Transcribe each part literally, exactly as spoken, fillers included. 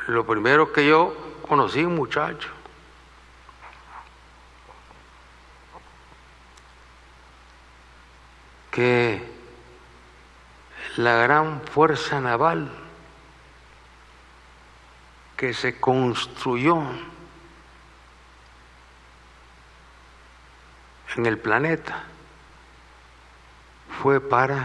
lo primero que yo conocí, muchacho, que la gran fuerza naval que se construyó en el planeta fue para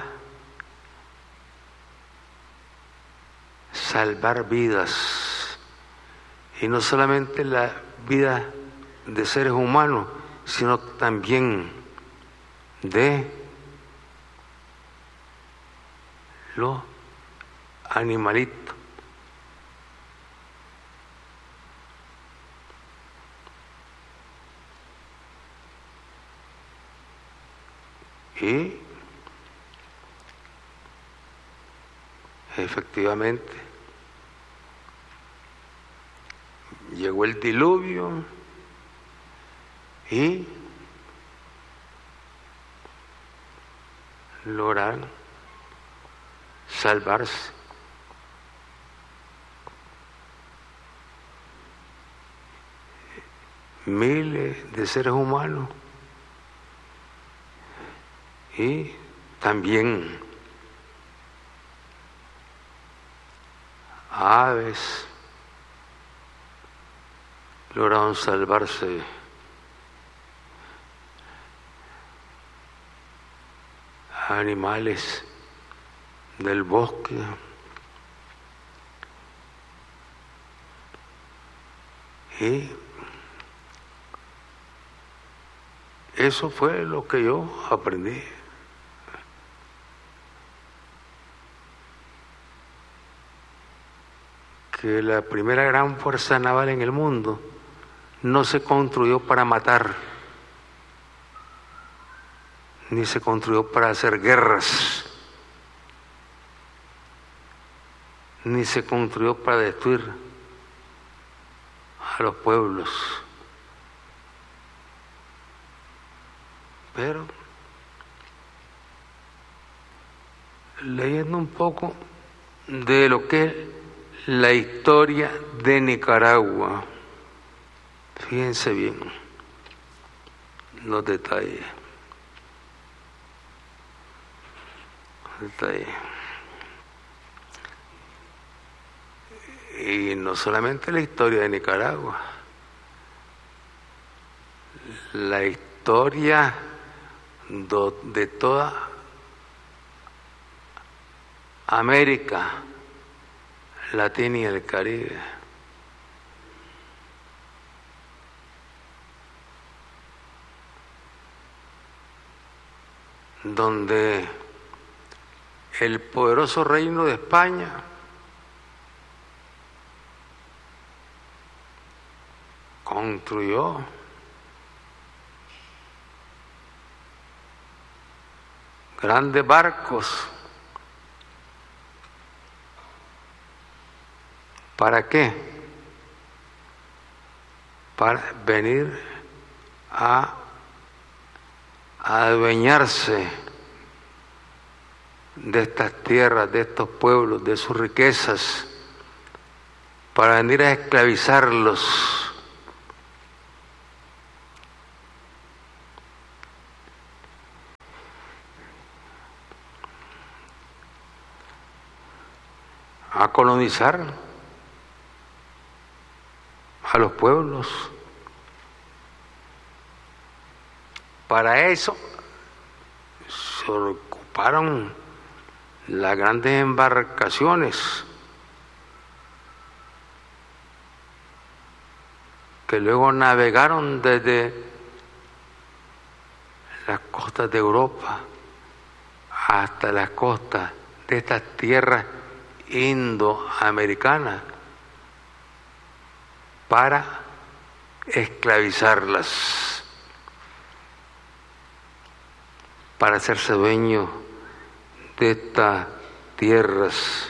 salvar vidas, y no solamente la vida de seres humanos, sino también de los animalitos. Y efectivamente llegó el diluvio y lograron salvarse. Miles de seres humanos y también aves lograron salvarse. Animales del bosque. Y eso fue lo que yo aprendí. Que la primera gran fuerza naval en el mundo no se construyó para matar, ni se construyó para hacer guerras, ni se construyó para destruir a los pueblos. Pero leyendo un poco de lo que es la historia de Nicaragua, fíjense bien los detalles. Detalles. Y no solamente la historia de Nicaragua, la historia de toda América Latina y el Caribe. Donde el poderoso reino de España construyó grandes barcos. ¿Para qué? Para venir a, a adueñarse de estas tierras, de estos pueblos, de sus riquezas, para venir a esclavizarlos. A colonizar a los pueblos. Para eso se ocuparon las grandes embarcaciones que luego navegaron desde las costas de Europa hasta las costas de estas tierras indoamericanas para esclavizarlas, para hacerse dueños de estas tierras.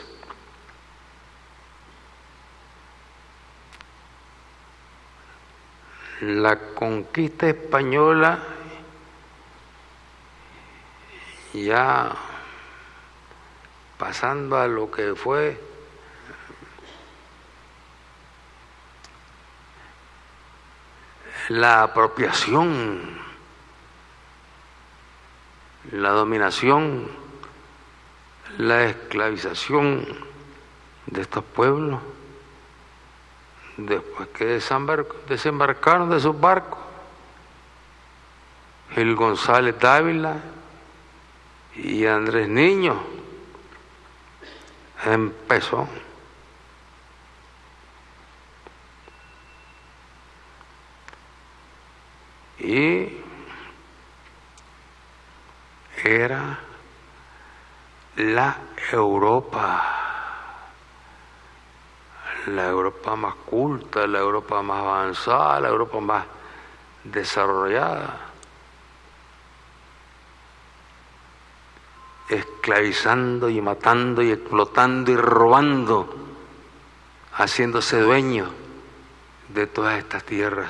La conquista española, ya pasando a lo que fue la apropiación, la dominación, la esclavización de estos pueblos después que desembarcaron de sus barcos. Gil González Dávila y Andrés Niño empezó. Y era la Europa, la Europa más culta, la Europa más avanzada, la Europa más desarrollada, esclavizando y matando y explotando y robando, haciéndose dueño de todas estas tierras.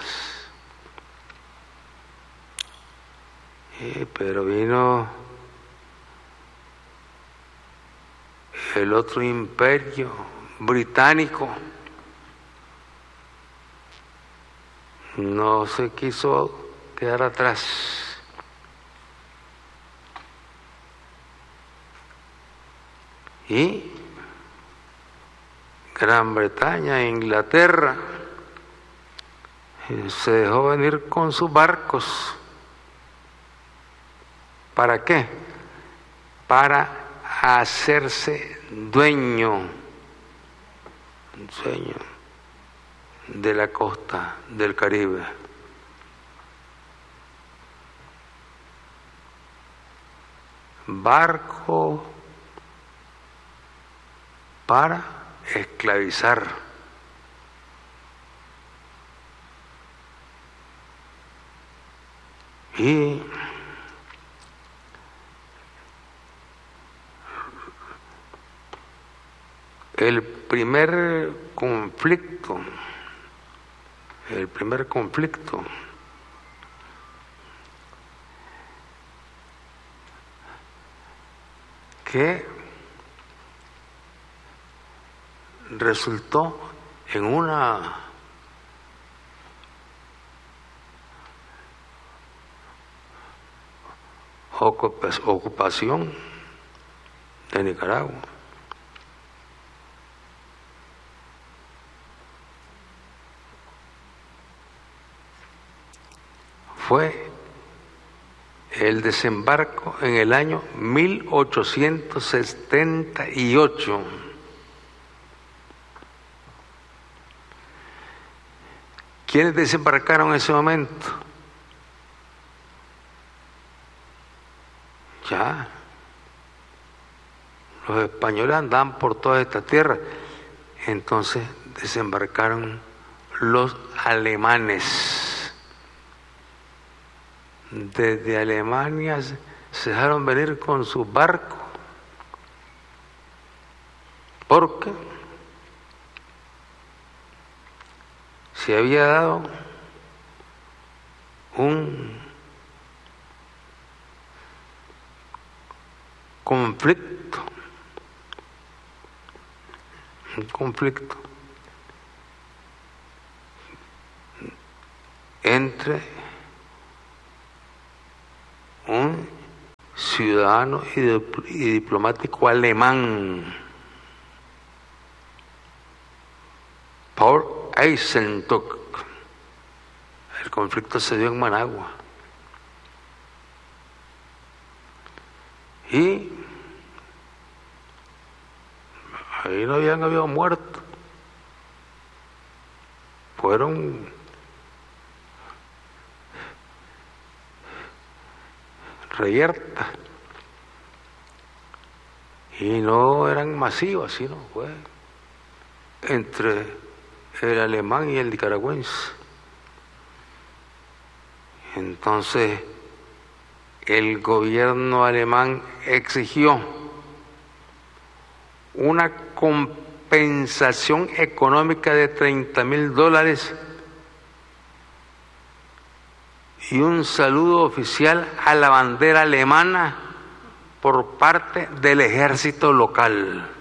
Eh, pero vino el otro imperio británico, no se quiso quedar atrás. Y Gran Bretaña e Inglaterra eh, se dejó venir con sus barcos. ¿Para qué? Para hacerse dueño, dueño de la costa del Caribe. Barco para esclavizar. Y el primer conflicto, el primer conflicto que resultó en una ocupación de Nicaragua. Fue el desembarco en el año mil ochocientos setenta y ocho. ¿Quiénes desembarcaron en ese momento? Ya, los españoles andaban por toda esta tierra, entonces desembarcaron los alemanes. Desde Alemania se dejaron venir con sus barcos, porque se había dado un conflicto, un conflicto entre un ciudadano y, y diplomático alemán, Paul Eisentuch. El conflicto se dio en Managua. Y ahí no habían habido muertos. Fueron reyertas. Y no eran masivas, sino fue entre el alemán y el nicaragüense. Entonces, el gobierno alemán exigió una compensación económica de treinta mil dólares y un saludo oficial a la bandera alemana por parte del ejército local.